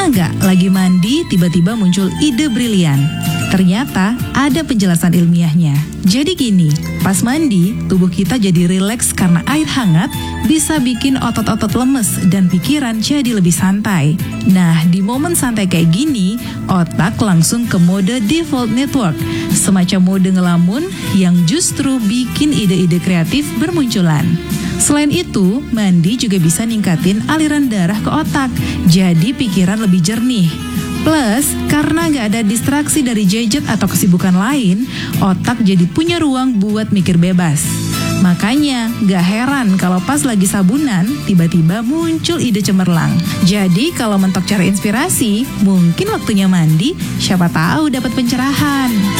Pernah nggak lagi mandi tiba-tiba muncul ide brilian? Ternyata ada penjelasan ilmiahnya. Jadi gini, pas mandi, tubuh kita jadi rileks karena air hangat bisa bikin otot-otot lemes dan pikiran jadi lebih santai. Nah, di momen santai kayak gini, otak langsung ke mode default network, semacam mode ngelamun yang justru bikin ide-ide kreatif bermunculan. Selain itu, mandi juga bisa ningkatin aliran darah ke otak, jadi pikiran lebih jernih. Plus, karena nggak ada distraksi dari gadget atau kesibukan lain, otak jadi punya ruang buat mikir bebas. Makanya, nggak heran kalau pas lagi sabunan, tiba-tiba muncul ide cemerlang. Jadi, kalau mentok cari inspirasi, mungkin waktunya mandi, siapa tahu dapat pencerahan.